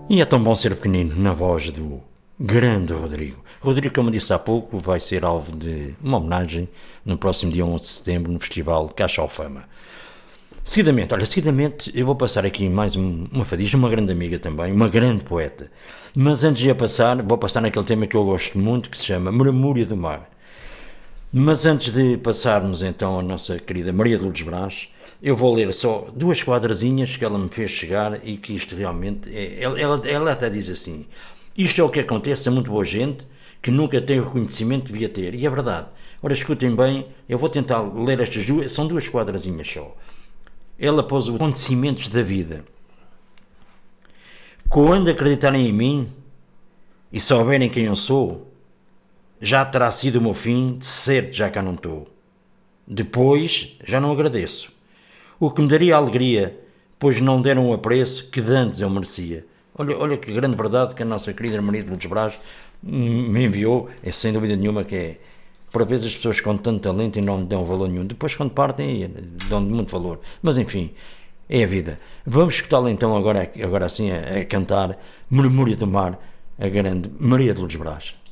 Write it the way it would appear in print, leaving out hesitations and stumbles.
E é tão bom ser pequenino na voz do grande Rodrigo. Rodrigo, como disse há pouco, vai ser alvo de uma homenagem no próximo dia 11 de setembro no Festival Caixa ao Fama. Seguidamente eu vou passar aqui mais uma fadista, uma grande amiga também, uma grande poeta. Mas antes de a passar, vou passar naquele tema que eu gosto muito, que se chama Murmúrio do Mar. Mas antes de passarmos então a nossa querida Maria de Lourdes Brás, eu vou ler só duas quadrazinhas que ela me fez chegar e que isto realmente é, ela até diz assim: isto é o que acontece a muito boa gente que nunca tem o reconhecimento que devia ter. E é verdade. Ora, escutem bem, eu vou tentar ler estas duas, são duas quadrazinhas só. Ela pôs os acontecimentos da vida. Quando acreditarem em mim e souberem quem eu sou, já terá sido o meu fim, de certo já cá não estou. Depois já não agradeço. O que me daria alegria, pois não deram o apreço que de antes eu merecia. Olha que grande verdade que a nossa querida Maria de Lourdes Brás me enviou, é sem dúvida nenhuma que é. Por vezes as pessoas com tanto talento e não dão valor nenhum. Depois quando partem dão muito valor. Mas enfim, é a vida. Vamos escutá-la então agora assim a cantar Murmúrio do Mar, a grande Maria de Lourdes Brás.